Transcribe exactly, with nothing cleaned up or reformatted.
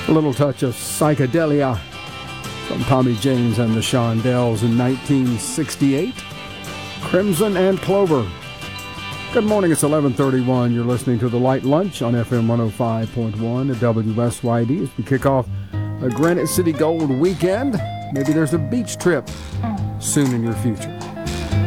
A little touch of psychedelia from Tommy James and the Shondells in nineteen sixty-eight. Crimson and Clover. Good morning, it's eleven thirty-one. You're listening to The Light Lunch on F M one oh five point one at W S Y D as we kick off a Granite City Gold weekend. Maybe there's a beach trip soon in your future.